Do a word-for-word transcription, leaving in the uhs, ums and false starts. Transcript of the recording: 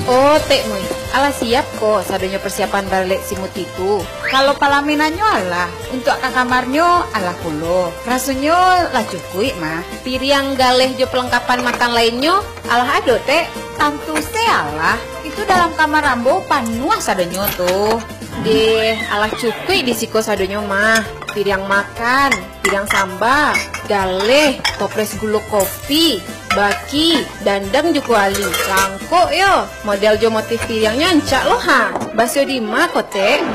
Oh, tek mui. Ala siap kok sadonyo persiapan balik simutiku. Kalau palaminannya ala, untuk ke kamarnyo ala kulo. Rasanya lah cukup mah. Piring galeh jo pelengkapan makan lainnya Alah ado tek, tantu se ala. Itu dalam kamar ambo panuah sadonyo tuh. deh, ala cukup di siko sadonyo mah. Piring makan, piring samba, galeh, toples gulu kopi, baki, dandang juku ali. Langko yo, model jo motif piringnya encak loh ha. Basyo di ma kote.